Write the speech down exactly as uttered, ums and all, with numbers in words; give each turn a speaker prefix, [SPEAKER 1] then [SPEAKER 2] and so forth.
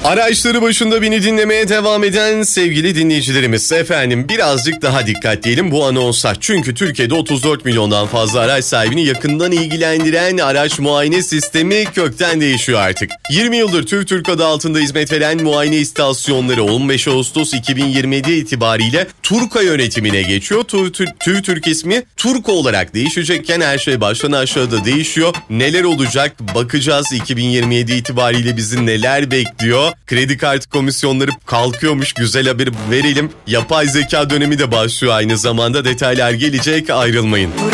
[SPEAKER 1] Araçları başında beni dinlemeye devam eden sevgili dinleyicilerimiz, efendim birazcık daha dikkatleyelim bu anonsa. Çünkü Türkiye'de otuz dört milyondan fazla araç sahibini yakından ilgilendiren araç muayene sistemi kökten değişiyor artık. yirmi yıldır TÜVTÜRK adı altında hizmet veren muayene istasyonları on beş Ağustos iki bin yirmi yedi itibariyle Turka yönetimine geçiyor. TÜVTÜRK ismi Turka olarak değişecekken her şey baştan aşağıda değişiyor. Neler olacak bakacağız, iki bin yirmi yedi itibariyle bizi neler bekliyor? Kredi kartı komisyonları kalkıyormuş, güzel haber verelim. Yapay zeka dönemi de başlıyor aynı zamanda, detaylar gelecek, ayrılmayın.